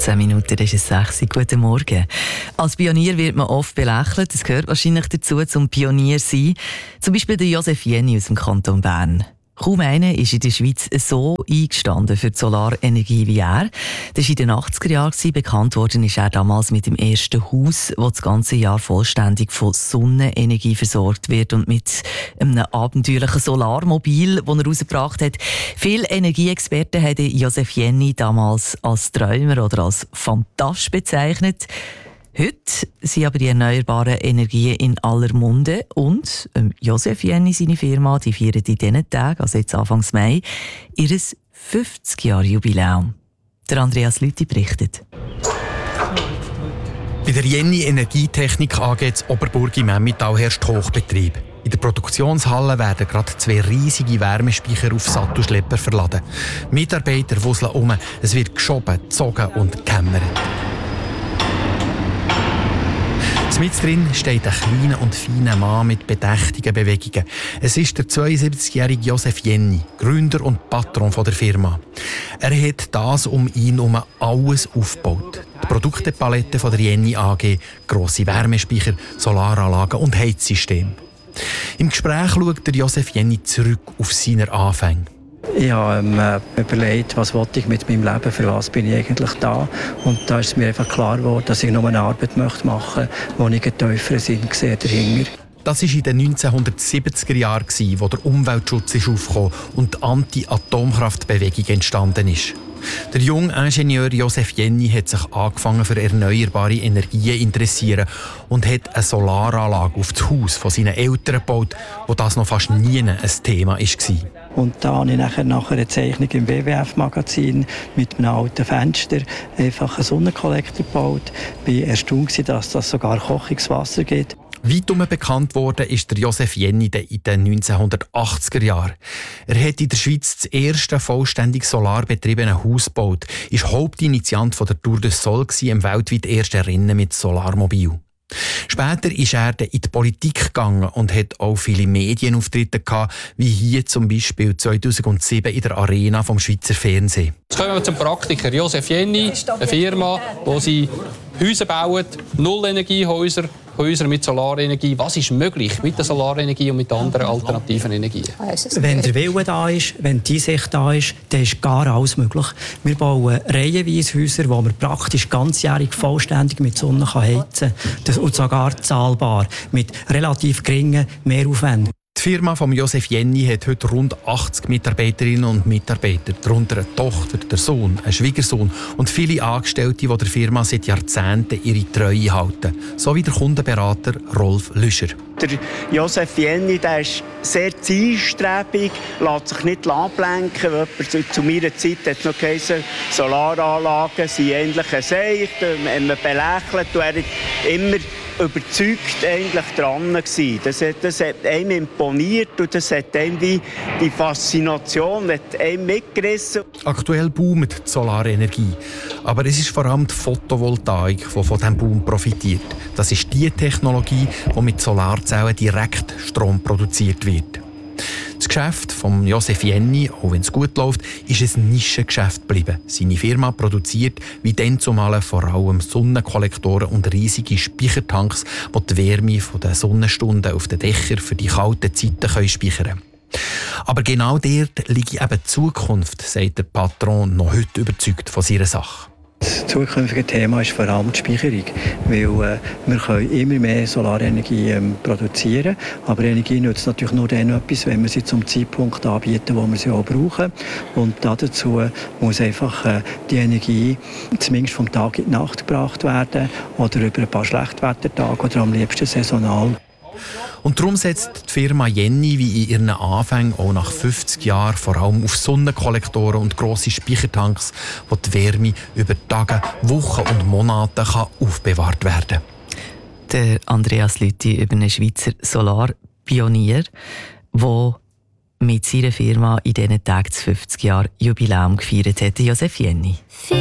18 Minuten, das ist 6 Uhr. Guten Morgen. Als Pionier wird man oft belächelt. Das gehört wahrscheinlich dazu, zum Pionier zu sein. Zum Beispiel der Josef Jenny aus dem Kanton Bern. Kaum einer ist in der Schweiz so eingestanden für die Solarenergie wie er. Das war in den 80er Jahren. Bekannt worden ist er damals mit dem ersten Haus, das ganze Jahr vollständig von Sonnenenergie versorgt wird und mit einem abenteuerlichen Solarmobil, das er rausgebracht hat. Viele Energieexperten haben Josef Jenny damals als Träumer oder als Fantast bezeichnet. Heute sind aber die erneuerbaren Energien in aller Munde und Josef Jenny, seine Firma, die feiern in diesen Tagen, also jetzt Anfang Mai, ihr 50-Jahr-Jubiläum. Der Andreas Lüthi berichtet. Bei der Jenny Energietechnik AG in Oberburg im Emmental herrscht Hochbetrieb. In der Produktionshalle werden gerade 2 riesige Wärmespeicher auf Sattelschlepper verladen. Mitarbeiter wuseln um, es wird geschoben, gezogen und gehämmert. Mit drin steht ein kleiner und feiner Mann mit bedächtigen Bewegungen. Es ist der 72-jährige Josef Jenny, Gründer und Patron der Firma. Er hat das um ihn herum alles aufgebaut. Die Produktepalette der Jenny AG, grosse Wärmespeicher, Solaranlagen und Heizsysteme. Im Gespräch schaut der Josef Jenny zurück auf seine Anfänge. Ich habe mir überlegt, was wollte ich mit meinem Leben, für was bin ich eigentlich da. Und da ist mir einfach klar geworden, dass ich nur eine Arbeit machen möchte, wo ich einen tieferen Sinn sehe dahinter. Das war in den 1970er Jahren, wo der Umweltschutz aufkam und die Anti-Atomkraftbewegung entstanden ist. Der junge Ingenieur Josef Jenny hat sich angefangen für erneuerbare Energien interessieren und hat eine Solaranlage auf das Haus von seinen Eltern gebaut, wo das noch fast nie ein Thema war. Und da habe ich nach einer Zeichnung im WWF-Magazin mit einem alten Fenster einfach einen Sonnenkollektor gebaut. Ich war erstaunt, dass das sogar Kochungswasser gibt. Weitum bekannt worden ist der Josef Jenny in den 1980er Jahren. Er hat in der Schweiz das erste vollständig solarbetriebene Haus gebaut, ist Hauptinitiant von der Tour de Sol im weltweit ersten Rennen mit Solarmobil. Später ist er in die Politik gegangen und hat auch viele Medienauftritte gehabt, wie hier zum Beispiel 2007 in der Arena vom Schweizer Fernsehen. Jetzt kommen wir zum Praktiker Josef Jenny, eine Firma, wo sie Häuser bauen, Nullenergiehäuser, Häuser mit Solarenergie. Was ist möglich mit der Solarenergie und mit anderen alternativen Energien? Wenn der Wille da ist, wenn die Einsicht da ist, dann ist gar alles möglich. Wir bauen reihenweise Häuser, wo man praktisch ganzjährig vollständig mit Sonne heizen kann. Und sogar zahlbar, mit relativ geringen Mehraufwänden. Die Firma von Josef Jenny hat heute rund 80 Mitarbeiterinnen und Mitarbeiter, darunter eine Tochter, der Sohn, ein Schwiegersohn und viele Angestellte, die der Firma seit Jahrzehnten ihre Treue halten, so wie der Kundenberater Rolf Lüscher. Der Josef Jenny, der ist sehr zielstrebig, lässt sich nicht ablenken. Zu meiner Zeit hat es noch geheißen, Solaranlagen sind ähnlich ein Seich, man belächelt, und er war immer überzeugt eigentlich dran gewesen. Das hat einem imponiert und das hat einem die Faszination hat einem mitgerissen. Aktuell boomt die Solarenergie, aber es ist vor allem die Photovoltaik, die von diesem Boom profitiert. Das ist die Technologie, die mit Solarzellen direkt Strom produziert wird. Das Geschäft von Josef Jenny, auch wenn es gut läuft, ist ein Nischengeschäft geblieben. Seine Firma produziert wie dann zumal vor allem Sonnenkollektoren und riesige Speichertanks, die die Wärme der Sonnenstunden auf den Dächern für die kalten Zeiten speichern können. Aber genau dort liegt eben die Zukunft, sagt der Patron noch heute überzeugt von seiner Sache. Das zukünftige Thema ist vor allem die Speicherung, weil wir können immer mehr Solarenergie produzieren, aber Energie nützt natürlich nur dann etwas, wenn wir sie zum Zeitpunkt anbieten, wo wir sie auch brauchen. Und dazu muss einfach die Energie zumindest vom Tag in die Nacht gebracht werden oder über ein paar Schlechtwettertage oder am liebsten saisonal. Und darum setzt die Firma Jenny wie in ihren Anfängen auch nach 50 Jahren vor allem auf Sonnenkollektoren und grosse Speichertanks, wo die Wärme über Tage, Wochen und Monate aufbewahrt werden kann. Der Andreas Lüthi über einen Schweizer Solarpionier, der mit seiner Firma in diesen Tagen das 50-Jahr-Jubiläum gefeiert hat, Josef Jenny.